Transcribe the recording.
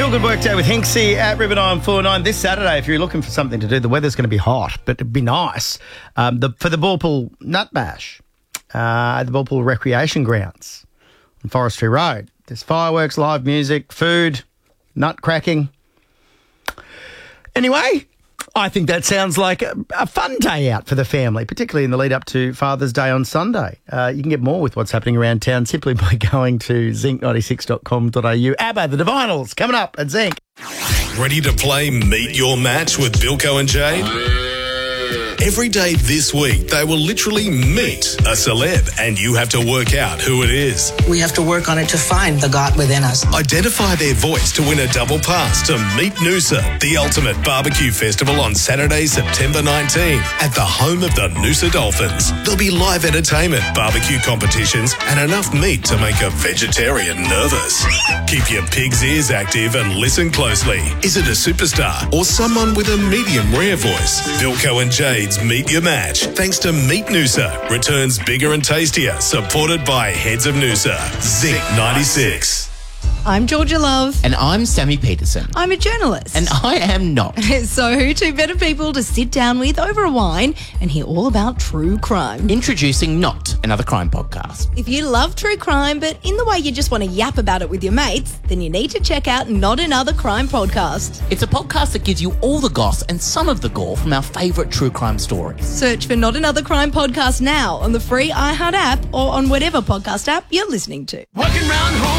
Feel Good Work Day with Hinksy at Ribbon on 49 this Saturday. If you're looking for something to do, the weather's going to be hot, but it'd be nice for the Ballpool Nut Bash at the Ballpool Recreation Grounds on Forestry Road. There's fireworks, live music, food, nut cracking. Anyway, I think that sounds like a fun day out for the family, particularly in the lead up to Father's Day on Sunday. You can get more with what's happening around town simply by going to zinc96.com.au. ABBA, the Divinals, coming up at Zinc. Ready to play Meet Your Match with Bilko and Jade? Every day this week, they will literally meet a celeb, and you have to work out who it is. We have to work on it to find the God within us. Identify their voice to win a double pass to Meet Noosa, the ultimate barbecue festival on Saturday, September 19, at the home of the Noosa Dolphins. There'll be live entertainment, barbecue competitions, and enough meat to make a vegetarian nervous. Keep your pig's ears active and listen closely. Is it a superstar or someone with a medium rare voice? Bilko and Jade's Meet Your Match, thanks to Meet Noosa, returns bigger and tastier, supported by Heads of Noosa. Zinc 96. I'm Georgia Love. And I'm Sammy Peterson. I'm a journalist. And I am not. So who two better people to sit down with over a wine and hear all about true crime? Introducing Not Another Crime Podcast. If you love true crime, but in the way you just want to yap about it with your mates, then you need to check out Not Another Crime Podcast. It's a podcast that gives you all the goss and some of the gore from our favourite true crime stories. Search for Not Another Crime Podcast now on the free iHeart app or on whatever podcast app you're listening to. Walking round home.